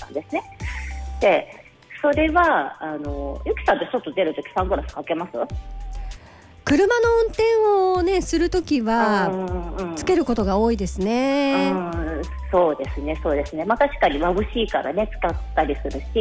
スですね。でそれはゆきさんって外出るときサングラスかけます？ 車の運転をねするときはつけることが多いですね。 そうですね、確かに眩しいからね使ったりするし、